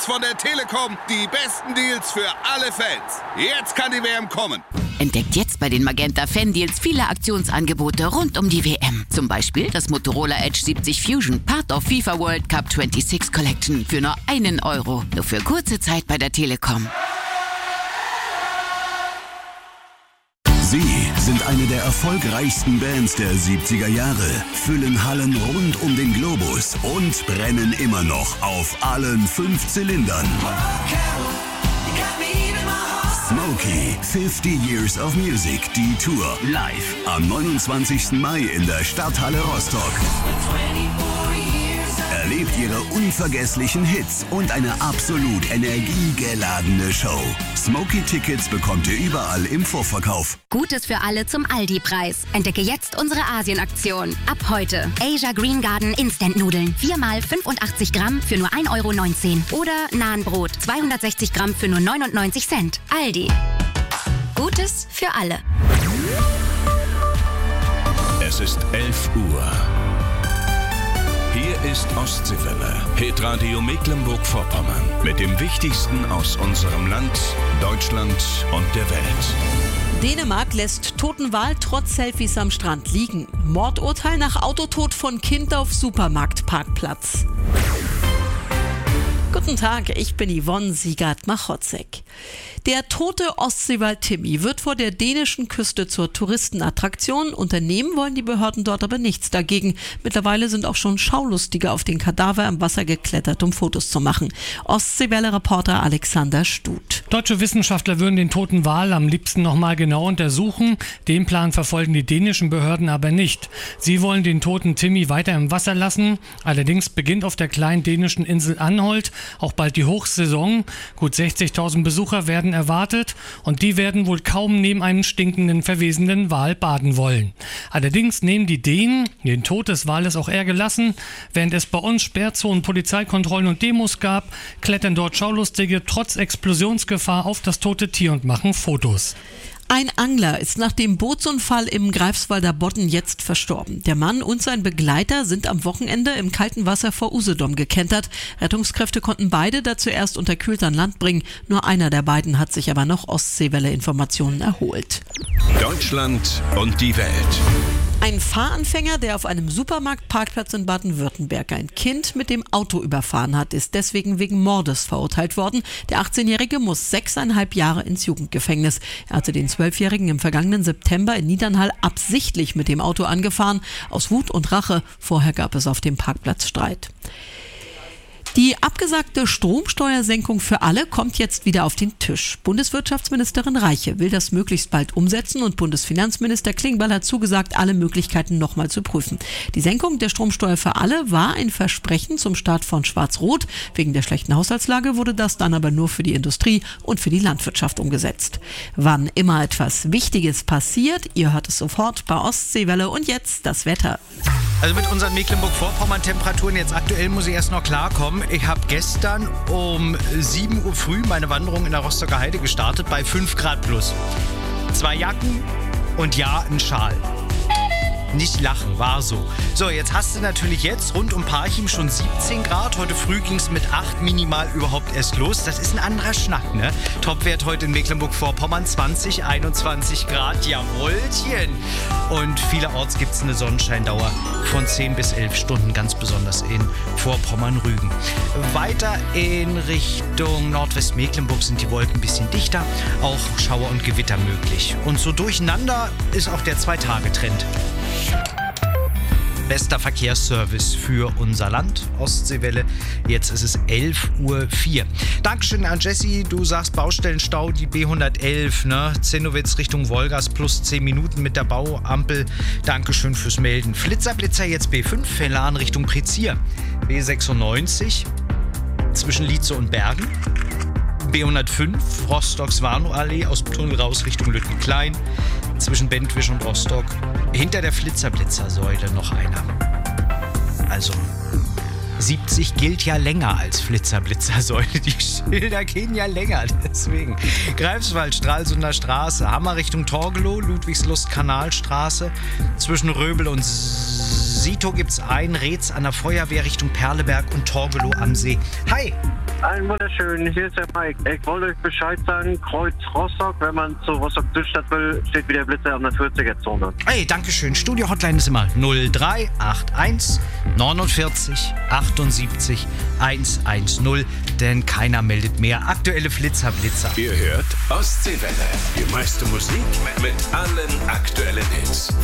Jetzt von der Telekom die besten Deals für alle Fans. Jetzt kann die WM kommen. Entdeckt jetzt bei den Magenta Fan-Deals viele Aktionsangebote rund um die WM. Zum Beispiel das Motorola Edge 70 Fusion, Part of FIFA World Cup 26 Collection für nur €1. Nur für kurze Zeit bei der Telekom. Sie sind eine der erfolgreichsten Bands der 70er Jahre, füllen Hallen rund um den Globus und brennen immer noch auf allen 5 Zylindern. Smokey, 50 Years of Music, die Tour, live am 29. Mai in der Stadthalle Rostock. Erlebt ihre unvergesslichen Hits und eine absolut energiegeladene Show. Smokey-Tickets bekommt ihr überall im Vorverkauf. Gutes für alle zum Aldi-Preis. Entdecke jetzt unsere Asien-Aktion. Ab heute Asia Green Garden Instant-Nudeln. 4x 85 Gramm für nur €1,19. Oder Nahenbrot, 260 Gramm für nur 99 Cent. Aldi. Gutes für alle. Es ist 11 Uhr. Hier ist Ostseewelle, Hitradio Mecklenburg-Vorpommern. Mit dem Wichtigsten aus unserem Land, Deutschland und der Welt. Dänemark lässt Totenwal trotz Selfies am Strand liegen. Mordurteil nach Autotod von Kind auf Supermarktparkplatz. Guten Tag, ich bin Yvonne Siegert-Machotzek. Der tote Ostseewal Timmy wird vor der dänischen Küste zur Touristenattraktion. Unternehmen wollen die Behörden dort aber nichts dagegen. Mittlerweile sind auch schon Schaulustige auf den Kadaver im Wasser geklettert, um Fotos zu machen. Ostseewelle-Reporter Alexander Stut. Deutsche Wissenschaftler würden den toten Wal am liebsten nochmal genau untersuchen. Den Plan verfolgen die dänischen Behörden aber nicht. Sie wollen den toten Timmy weiter im Wasser lassen. Allerdings beginnt auf der kleinen dänischen Insel Anholt auch bald die Hochsaison. Gut 60.000 Besucher werden erwartet und die werden wohl kaum neben einem stinkenden, verwesenden Wal baden wollen. Allerdings nehmen die Dänen den Tod des Wales auch eher gelassen. Während es bei uns Sperrzonen, Polizeikontrollen und Demos gab, klettern dort Schaulustige trotz Explosionsgefahr auf das tote Tier und machen Fotos. Ein Angler ist nach dem Bootsunfall im Greifswalder Bodden jetzt verstorben. Der Mann und sein Begleiter sind am Wochenende im kalten Wasser vor Usedom gekentert. Rettungskräfte konnten beide dazu erst unterkühlt an Land bringen. Nur einer der beiden hat sich aber noch Ostseewelle-Informationen erholt. Deutschland und die Welt. Ein Fahranfänger, der auf einem Supermarktparkplatz in Baden-Württemberg ein Kind mit dem Auto überfahren hat, ist deswegen wegen Mordes verurteilt worden. Der 18-Jährige muss 6,5 Jahre ins Jugendgefängnis. Er hatte den 12-Jährigen im vergangenen September in Niedernhall absichtlich mit dem Auto angefahren. Aus Wut und Rache. Vorher gab es auf dem Parkplatz Streit. Die abgesagte Stromsteuersenkung für alle kommt jetzt wieder auf den Tisch. Bundeswirtschaftsministerin Reiche will das möglichst bald umsetzen und Bundesfinanzminister Klingbeil hat zugesagt, alle Möglichkeiten nochmal zu prüfen. Die Senkung der Stromsteuer für alle war ein Versprechen zum Start von Schwarz-Rot. Wegen der schlechten Haushaltslage wurde das dann aber nur für die Industrie und für die Landwirtschaft umgesetzt. Wann immer etwas Wichtiges passiert, ihr hört es sofort bei Ostseewelle und jetzt das Wetter. Also mit unseren Mecklenburg-Vorpommern-Temperaturen jetzt aktuell muss ich erst noch klarkommen. Ich habe gestern um 7 Uhr früh meine Wanderung in der Rostocker Heide gestartet bei 5 Grad plus. 2 Jacken und ja, ein Schal. Nicht lachen, war so. So, jetzt hast du natürlich jetzt rund um Parchim schon 17 Grad. Heute früh ging es mit 8 minimal überhaupt erst los. Das ist ein anderer Schnack, ne? Topwert heute in Mecklenburg-Vorpommern 20, 21 Grad. Jawohlchen. Und vielerorts gibt es eine Sonnenscheindauer von 10 bis 11 Stunden, ganz besonders in Vorpommern-Rügen. Weiter in Richtung Nordwestmecklenburg sind die Wolken ein bisschen dichter. Auch Schauer und Gewitter möglich. Und so durcheinander ist auch der 2-Tage-Trend. Bester Verkehrsservice für unser Land, Ostseewelle. Jetzt ist es 11:04 Uhr. Dankeschön an Jessie. Du sagst Baustellenstau, die B111, ne? Zennowitz Richtung Wolgast plus 10 Minuten mit der Bauampel. Dankeschön fürs Melden. Flitzer jetzt B5, Vellan Richtung Prezier. B96 zwischen Lietze und Bergen. B105, Rostock-Swarnow-Allee aus dem Tunnel raus Richtung Lüttenklein. Zwischen Bentwisch und Rostock. Hinter der Flitzer-Blitzer-Säule noch einer. Also 70 gilt ja länger als Flitzer-Blitzer-Säule. Die Schilder gehen ja länger, deswegen. Greifswald, Stralsunder Straße, Hammer Richtung Torgelow, Ludwigslust-Kanalstraße. Zwischen Röbel und Sito gibt's ein Reetz an der Feuerwehr Richtung Perleberg und Torgelow am See. Hi! Ein wunderschön, hier ist der Mike. Ich wollte euch Bescheid sagen, Kreuz Rostock, wenn man zu Rostock-Südstadt will, steht wieder Blitzer an der 40er-Zone. Hey, dankeschön. Studio-Hotline ist immer 0381 49 78 110, denn keiner meldet mehr. Aktuelle Blitzer. Ihr hört Ostseewelle. Die meiste Musik mit allen aktuellen Hits.